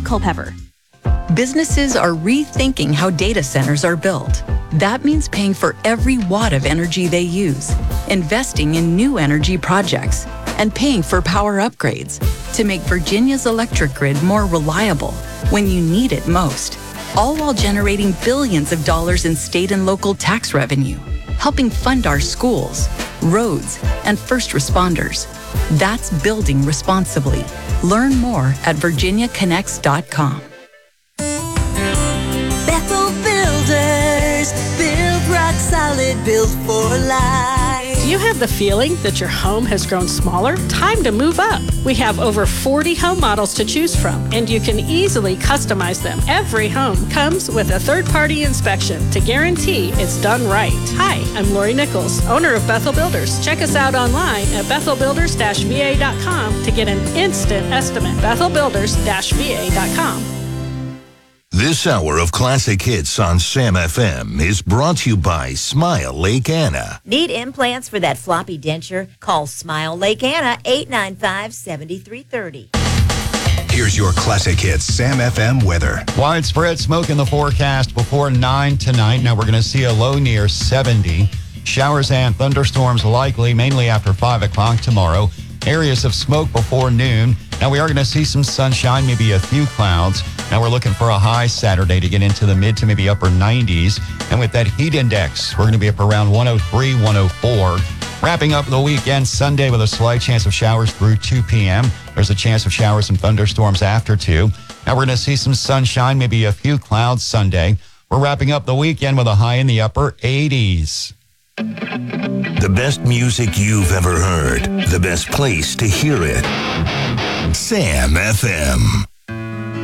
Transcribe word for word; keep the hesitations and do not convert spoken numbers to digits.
Culpeper. Businesses are rethinking how data centers are built. That means paying for every watt of energy they use, investing in new energy projects, and paying for power upgrades to make Virginia's electric grid more reliable when you need it most, all while generating billions of dollars in state and local tax revenue, helping fund our schools, roads, and first responders. That's building responsibly. Learn more at virginia connects dot com. Bethel Builders, build rock solid, built for life. Do you have the feeling that your home has grown smaller? Time to move up. We have over forty home models to choose from, and you can easily customize them. Every home comes with a third-party inspection to guarantee it's done right. Hi, I'm Lori Nichols, owner of Bethel Builders. Check us out online at bethel builders dash v a dot com to get an instant estimate. bethel builders dash v a dot com. This hour of classic hits on Sam F M is brought to you by Smile Lake Anna. Need implants for that floppy denture? Call Smile Lake Anna, eight nine five, seven three three zero. Here's your classic hits Sam F M weather. Widespread smoke in the forecast before nine tonight. Now we're going to see a low near seventy. Showers and thunderstorms likely, mainly after five o'clock tomorrow. Areas of smoke before noon. Now we are going to see some sunshine, maybe a few clouds. Now we're looking for a high Saturday to get into the mid to maybe upper nineties. And with that heat index, we're going to be up around one oh three, one oh four. Wrapping up the weekend Sunday with a slight chance of showers through two p.m. There's a chance of showers and thunderstorms after two. Now we're going to see some sunshine, maybe a few clouds Sunday. We're wrapping up the weekend with a high in the upper eighties. The best music you've ever heard. The best place to hear it. Sam F M.